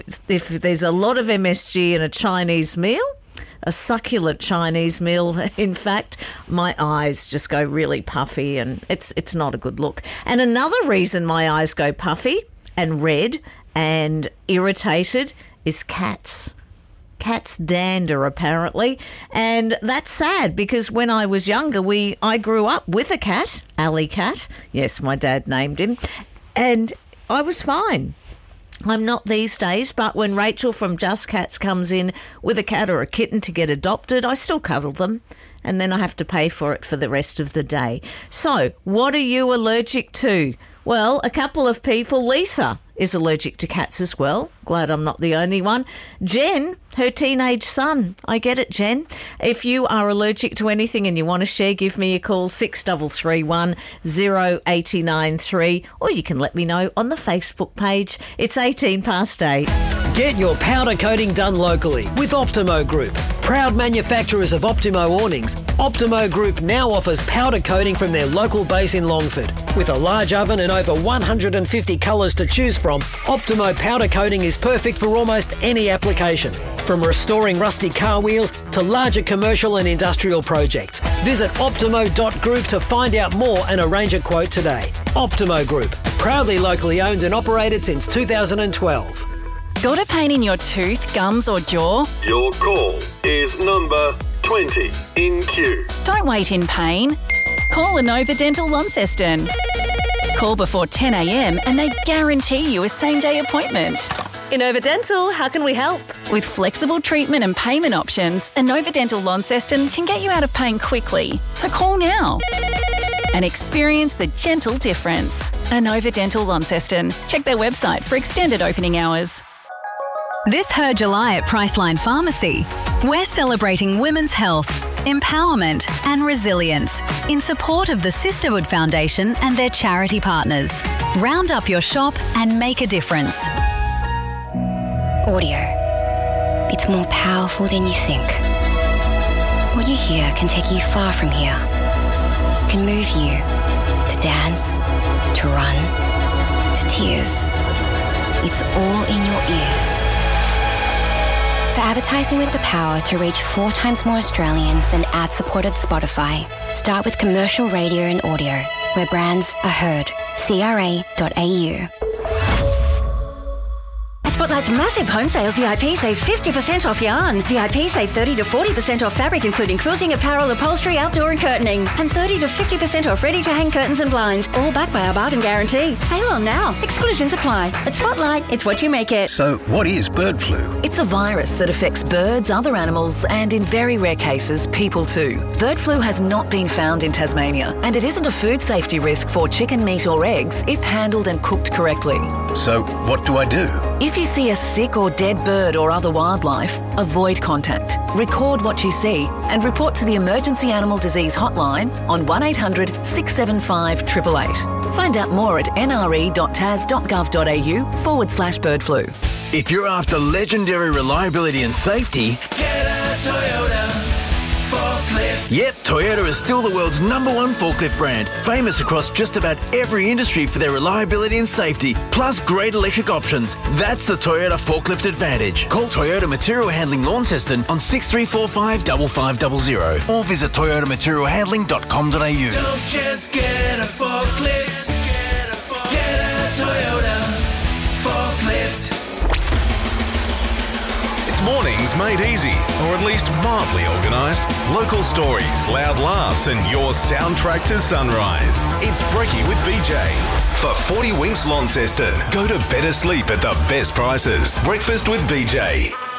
if there's a lot of MSG in a Chinese meal, a succulent Chinese meal, in fact, my eyes just go really puffy and it's not a good look. And another reason my eyes go puffy and red and irritated is cats. Cats dander, apparently, and that's sad because when I was younger, I grew up with a cat, Alley Cat. Yes, my dad named him, and I was fine. I'm not these days, but when Rachel from Just Cats comes in with a cat or a kitten to get adopted, I still cuddle them, and then I have to pay for it for the rest of the day. So, what are you allergic to? Well, a couple of people. Lisa is allergic to cats as well. Glad I'm not the only one. Jen, her teenage son. I get it, Jen. If you are allergic to anything and you want to share, give me a call, 6331 0893, or you can let me know on the Facebook page. It's 8. Get your powder coating done locally with Optimo Group. Proud manufacturers of Optimo awnings, Optimo Group now offers powder coating from their local base in Longford. With a large oven and over 150 colours to choose from, Optimo powder coating is perfect for almost any application. From restoring rusty car wheels to larger commercial and industrial projects. Visit optimo.group to find out more and arrange a quote today. Optimo Group, proudly locally owned and operated since 2012. Got a pain in your tooth, gums or jaw? Your call is number 20 in queue. Don't wait in pain. Call Inova Dental Launceston. Call before 10 a.m. and they guarantee you a same-day appointment. Inova Dental, how can we help? With flexible treatment and payment options, Inova Dental Launceston can get you out of pain quickly. So call now and experience the gentle difference. Inova Dental Launceston. Check their website for extended opening hours. This Her July at Priceline Pharmacy. We're celebrating women's health, empowerment and resilience in support of the Sisterhood Foundation and their charity partners. Round up your shop and make a difference. Audio. It's more powerful than you think. What you hear can take you far from here. Can move you to dance, to run, to tears. It's all in your ears. For advertising with the power to reach 4 times more Australians than ad-supported Spotify, start with commercial radio and audio, where brands are heard. CRA.au. Spotlight's massive home sales, VIP save 50% off yarn. VIP save 30 to 40% off fabric, including quilting, apparel, upholstery, outdoor and curtaining. And 30 to 50% off ready-to-hang curtains and blinds, all backed by our bargain guarantee. Sale on now. Exclusions apply. At Spotlight, it's what you make it. So, what is bird flu? It's a virus that affects birds, other animals, and in very rare cases, people too. Bird flu has not been found in Tasmania, and it isn't a food safety risk for chicken, meat or eggs if handled and cooked correctly. So, what do I do? If you see a sick or dead bird or other wildlife, avoid contact. Record what you see and report to the Emergency Animal Disease Hotline on 1800 675 888. Find out more at nre.tas.gov.au/bird flu. If you're after legendary reliability and safety, get a Toyota forklift. Yep, Toyota is still the world's #1 forklift brand, famous across just about every industry for their reliability and safety, plus great electric options. That's the Toyota Forklift Advantage. Call Toyota Material Handling Launceston on 6345 5500 or visit toyotamaterialhandling.com.au. Don't just get a forklift, get a Toyota forklift. Mornings made easy, or at least mildly organised. Local stories, loud laughs, and your soundtrack to sunrise. It's Brekkie with BJ. For 40 Winks Launceston, go to better sleep at the best prices. Breakfast with BJ.